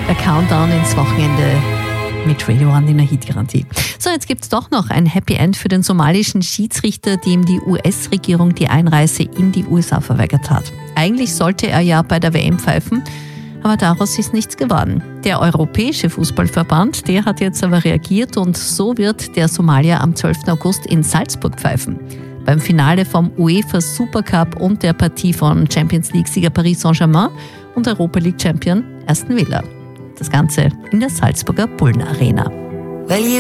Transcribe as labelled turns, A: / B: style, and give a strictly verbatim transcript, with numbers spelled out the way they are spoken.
A: Der Countdown ins Wochenende mit Radio One in der Hitgarantie. So, jetzt gibt es doch noch ein Happy End für den somalischen Schiedsrichter, dem die U S-Regierung die Einreise in die U S A verweigert hat. Eigentlich sollte er ja bei der W M pfeifen, aber daraus ist nichts geworden. Der Europäische Fußballverband, der hat jetzt aber reagiert und so wird der Somalier am zwölften August in Salzburg pfeifen. Beim Finale vom UEFA Supercup und der Partie von Champions League-Sieger Paris Saint-Germain und Europa League-Champion Aston Villa. Das Ganze in der Salzburger Bullen Arena.